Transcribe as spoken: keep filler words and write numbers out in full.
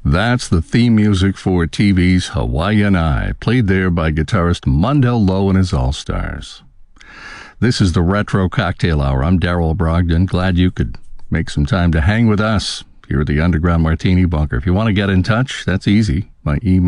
That's the theme music for T V's Hawaiian Eye, played there by guitarist Mondell Lowe and his All-Stars. This is the Retro Cocktail Hour. I'm Daryl Brogdon. Glad you could make some time to hang with us here at the Underground Martini Bunker. If you want to get in touch, that's easy. My email